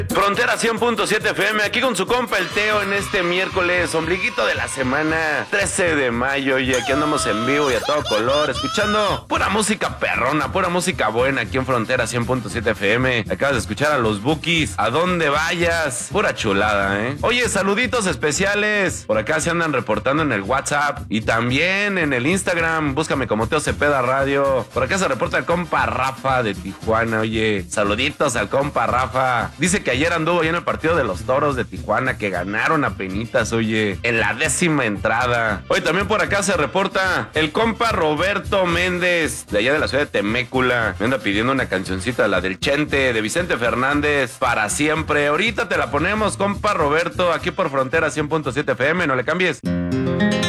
Frontera 100.7 FM, aquí con su compa el Teo en este miércoles, ombliguito de la semana, 13 de mayo, y aquí andamos en vivo y a todo color, escuchando pura música perrona, pura música buena aquí en Frontera 100.7 FM. Acabas de escuchar a los Bukis, a donde vayas, pura chulada, ¿eh? Oye, saluditos especiales, por acá se andan reportando en el WhatsApp y también en el Instagram, búscame como Teo Cepeda Radio. Por acá se reporta el compa Rafa de Tijuana, oye, saluditos al compa Rafa. Dice que ayer anduvo ahí en el partido de los Toros de Tijuana, que ganaron a penitas, oye, en la 10ª entrada. Hoy también por acá se reporta el compa Roberto Méndez, de allá de la ciudad de Temécula. Me anda pidiendo una cancioncita, la del Chente, de Vicente Fernández, para siempre. Ahorita te la ponemos, compa Roberto, aquí por Frontera 100.7 FM, no le cambies.